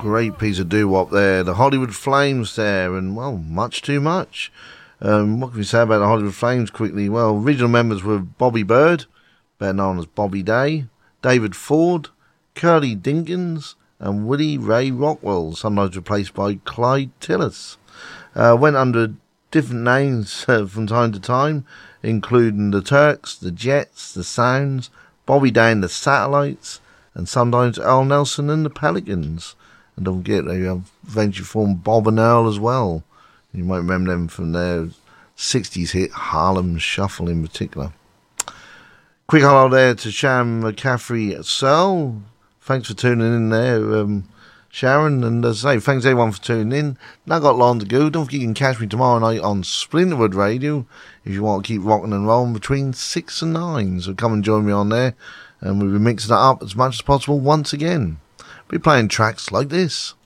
Great piece of doo-wop there. The Hollywood Flames there, and, well, Much Too Much. What can we say about the Hollywood Flames quickly? Well, original members were Bobby Bird, better known as Bobby Day, David Ford, Curly Dinkins, and Willie Ray Rockwell, sometimes replaced by Clyde Tillis. Went under different names from time to time, including the Turks, the Jets, the Sounds, Bobby Day and the Satellites, and sometimes Earl Nelson and the Pelicans. And don't forget, they eventually formed Bob and Earl as well. You might remember them from their 60s hit, Harlem Shuffle in particular. Quick hello there to Sharon McCaffrey Searle. Thanks for tuning in there, Sharon. And as I say, thanks everyone for tuning in. Now got long to go. Don't forget you can catch me tomorrow night on Splinterwood Radio if you want to keep rocking and rolling between 6 and 9. So come and join me on there. And we'll be mixing it up as much as possible once again. Be playing tracks like this.